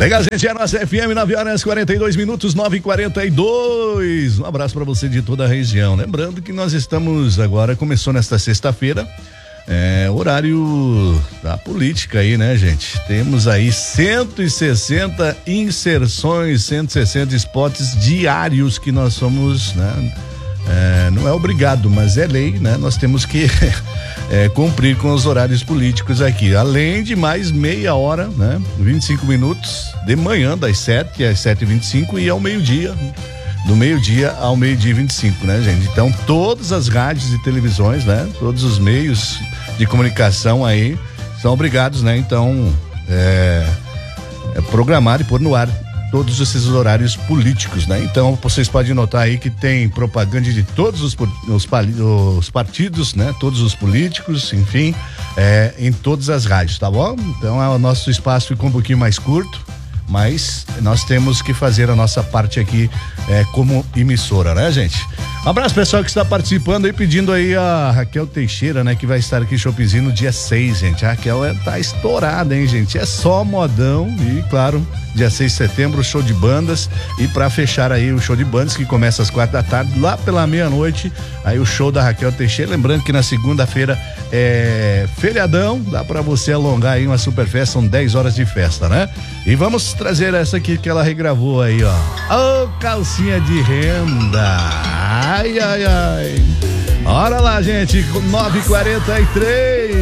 Legal, gente, é a nossa FM, 9h42, 9h42. Um abraço para você de toda a região. Lembrando que nós estamos agora, começou nesta sexta-feira, horário da política aí, né, gente? Temos aí 160 inserções, 160 spots diários que nós somos, né? Não é obrigado, mas é lei, né? Nós temos que cumprir com os horários políticos aqui. Além de mais meia hora, né? 25 minutos de manhã, das 7 às 7h25 e ao meio-dia. Do meio-dia ao meio-dia e 25, né, gente? Então, todas as rádios e televisões, né? Todos os meios de comunicação aí são obrigados, né? Então, programar e pôr no ar todos esses horários políticos, né? Então, vocês podem notar aí que tem propaganda de todos os partidos, né? Todos os políticos, enfim, em todas as rádios, tá bom? Então, o nosso espaço ficou um pouquinho mais curto, mas nós temos que fazer a nossa parte aqui como emissora, né, gente? Um abraço, pessoal, que está participando aí, pedindo aí a Raquel Teixeira, né, que vai estar aqui em Chopezinho no dia 6, gente. A Raquel tá estourada, hein, gente? É só modão e, claro, dia 6 de setembro, show de bandas. E pra fechar aí o show de bandas, que começa às 4h, lá pela meia-noite, aí o show da Raquel Teixeira. Lembrando que na segunda-feira é feriadão, dá pra você alongar aí uma super festa, são 10 horas de festa, né? E vamos trazer essa aqui que ela regravou aí, ó. Ô, calcinha de renda. Ai, ai, ai. Bora lá, gente, 9h43.